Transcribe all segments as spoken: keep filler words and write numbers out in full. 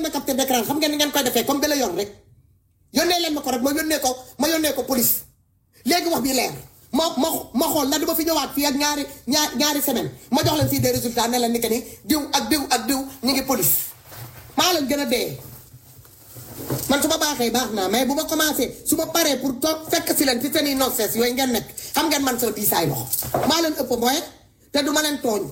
ma capteur d'écran xam ngeen ni ngeen koy defee comme bi la yor rek yónnee leen ma ko rek ma yónnee ko ma yónnee ko police léegi wax bi leer ma ma ma xool la dama fi ñëwaat fii ak ñaari ñaar ñaari semaine ma jox leen fii des résultats ne leen ni que ni diw ak diw ak diw ñu ngi police maa leen gën a dee man su ma baaxee baax naa mais bu ma commencé su ma paree pour toog fekk si leen fi seen i nonsense yooyu ngeen nekk xam ngeen man sama diisaay loxo maa leen ëpp mooy te du ma leen tooñ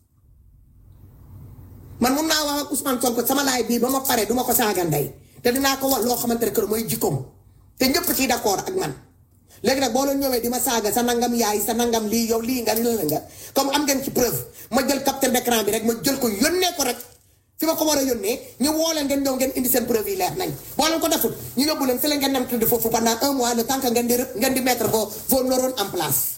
man mun naa wax ak Ousmane Sonko sama laay bii ba ma paree du ma ko saaga ndey te dinaa ko wax loo xamante ne que mooy jikkoom te ñëpp ciy d'accord ak man léegi nag boo leen ñëwee di ma saaga sa nangam yaay sa nangam lii yow lii nga lii nga comme am ngeen ci preuve ma jël capteur d'écran bi rek ma jël ko yónnee ko rek fi ma ko war a yónnee ñu woo leen ngeen ñëw ngeen indi seen preuve yi leer nañ boo leen ko defut ñu yóbbu leen fi la ngeen dem tudd foofu pendant un mois le temps que ngeen di ngeen di mettre vos vos neurones en place.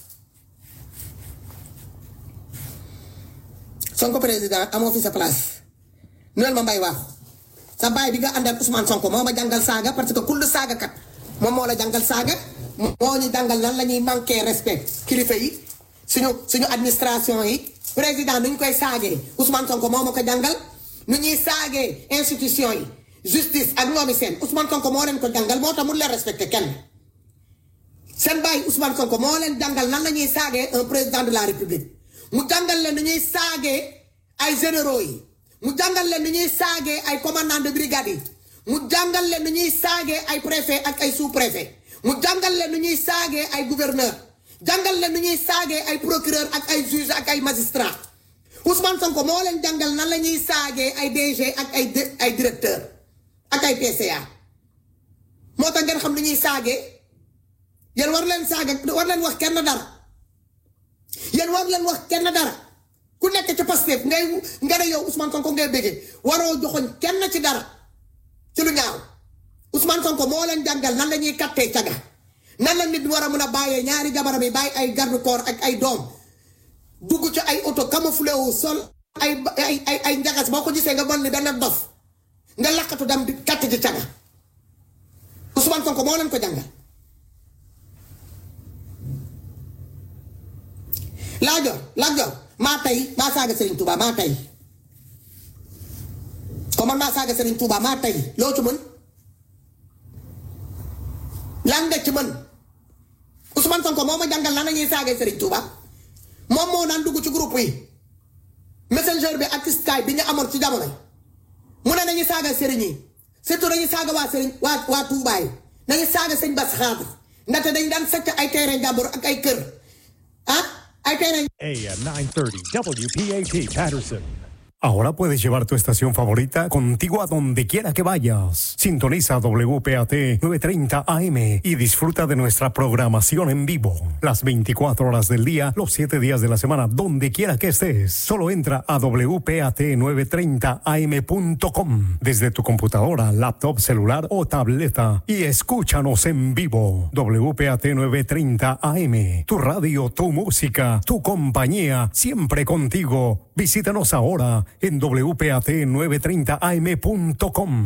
Sonko président amoo fi sa place Noël ma mbay waaxu sa baay bi nga àndal Ousmane Sonko moo ma jàngal saaga parce que kull saaga kat moom moo la jàngal saaga moo ñu jàngal lan la ñuy manqué respect kilifa yi suñu suñu administration yi président nu ñu koy saagee Ousmane Sonko moo ma ko jàngal nu ñuy saagee institution yi justice ak ñoomi seen Ousmane Sonko moo leen ko jàngal moo tax mun leen respecté kenn seen baay Ousmane Sonko moo leen jàngal nan la ñuy saagee un président de la république mu jàngal leen nu ñuy saagee ay généraux yi mu jàngal leen nu ñuy saagee ay commandant de brigade yi mu jàngal leen nu ñuy saagee ay préfet ak ay sous préfet mu jàngal leen nu ñuy saagee ay gouverneur jàngal leen nu ñuy saagee ay procureur ak ay juge ak ay magistrat Ousmane Sonko moo leen jàngal nan la ñuy saagee ay D G ak ay ay directeur ak ay P C A moo tax ngeen xam nu ñuy saagee yéen war leen saaga war leen wax kenn dara yéen war leen wax kenn dara ku nekk ci Pastef ngay nga ne yow Ousmane Sonko ngay bëggee waroo joxoñ kenn ci dara ci lu ñaaw Ousmane Sonko moo leen jàngal nan la ñuy kattee caga nan la nit war a mën a bàyyee ñaari jabaram yi bàyyi ay garde corps ak ay doom dugg ci ay auto camouflé wu sol ay ay ay ay njagas boo ko gisee nga mën ni benn dof nga lakkatu dem di katt ci caga Ousmane Sonko moo leen ko jàngal laajoor laajoor maa tey maa saaga Serigne Touba maa tey ko man maa saaga Serigne Touba maa tey loo ci mën lan nga ci mën Ousmane Sonko moo ma jàngal lan la ñuy saagee Serigne Touba moom moo daan dugg ci groupe yi messenger bi ak Skype bi ñu amoon ci jamono mu ne nañu saaga Serigne yi surtout dañuy saaga waa Serigne waa waa Touba yi nañu saaga sëñ Bass Khadre ndaxte dañ daan sàcc ay terrain jàmbur ak ay kër ah ay terrain. A M nine thirty W P A T Patterson. Ahora puedes llevar tu estación favorita contigo a donde quiera que vayas. Sintoniza W P A T novecientos treinta A M y disfruta de nuestra programación en vivo. Las veinticuatro horas del día, los siete días de la semana, donde quiera que estés. Solo entra a W P A T novecientos treinta A M punto com desde tu computadora, laptop, celular o tableta y escúchanos en vivo. W P A T novecientos treinta A M, tu radio, tu música, tu compañía, siempre contigo. Visítanos ahora en W P A T novecientos treinta A M punto com.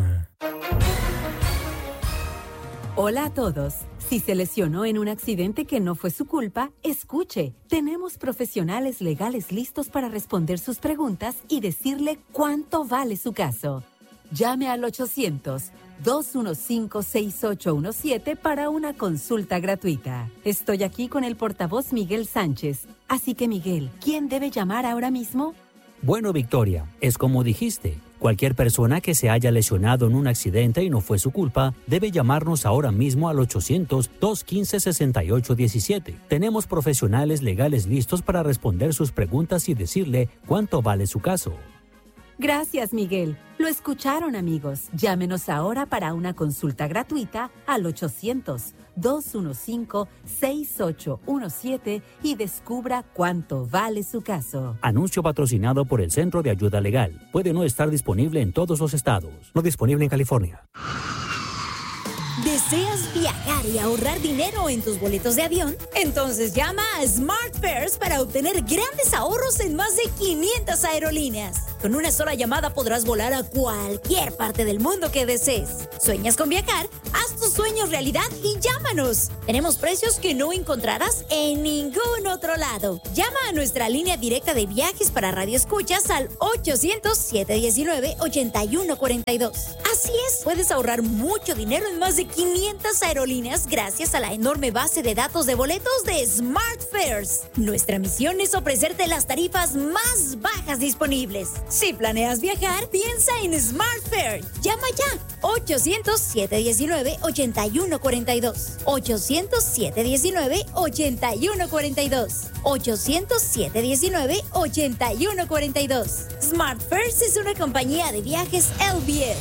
Hola a todos. Si se lesionó en un accidente que no fue su culpa, escuche. Tenemos profesionales legales listos para responder sus preguntas y decirle cuánto vale su caso. Llame al ochocientos, dos uno cinco, seis ocho uno siete para una consulta gratuita. Estoy aquí con el portavoz Miguel Sánchez. Así que, Miguel, ¿quién debe llamar ahora mismo? Bueno, Victoria, es como dijiste. Cualquier persona que se haya lesionado en un accidente y no fue su culpa, debe llamarnos ahora mismo al ochocientos, dos uno cinco, seis ocho uno siete. Tenemos profesionales legales listos para responder sus preguntas y decirle cuánto vale su caso. Gracias, Miguel. Lo escucharon, amigos. Llámenos ahora para una consulta gratuita al ochocientos, dos uno cinco, seis ocho uno siete y descubra cuánto vale su caso. Anuncio patrocinado por el Centro de Ayuda Legal. Puede no estar disponible en todos los estados. No disponible en California. ¿Deseas viajar y ahorrar dinero en tus boletos de avión? Entonces llama a SmartFares para obtener grandes ahorros en más de quinientas aerolíneas. Con una sola llamada podrás volar a cualquier parte del mundo que desees. ¿Sueñas con viajar? Haz tus sueños realidad y llámanos. Tenemos precios que no encontrarás en ningún otro lado. Llama a nuestra línea directa de viajes para radioescuchas al ochocientos, siete diecinueve, ochenta y uno cuarenta y dos. Así es, puedes ahorrar mucho dinero en más de quinientas aerolíneas gracias a la enorme base de datos de boletos de SmartFares. Nuestra misión es ofrecerte las tarifas más bajas disponibles. Si planeas viajar, piensa en SmartFares. Llama ya. ochocientos, siete diecinueve, ochenta y uno cuarenta y dos. ochocientos, siete diecinueve, ochenta y uno cuarenta y dos. ochocientos, siete diecinueve, ochenta y uno cuarenta y dos. SmartFares es una compañía de viajes L B F.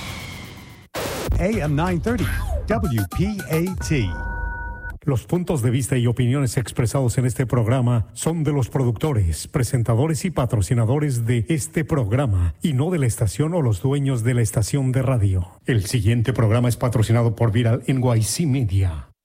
A M nine thirty, W P A T. Los puntos de vista y opiniones expresados en este programa son de los productores, presentadores y patrocinadores de este programa y no de la estación o los dueños de la estación de radio. El siguiente programa es patrocinado por Viral N Y C Media.